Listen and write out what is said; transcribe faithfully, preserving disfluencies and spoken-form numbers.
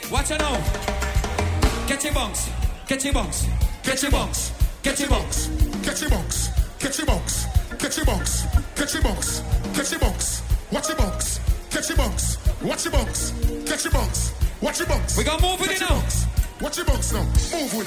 Watch it now. Get your bunks. Get your bunks. Get your bunks. Get your bunks. Get your bunks. Get your bunks. Get your bunks. Get your bunks. Get your bunks. Watch your bunks. Get your bunks. Watch your bunks. Get your bunks. Watch your bunks. We got move with it now. Watch your bunks now. Move with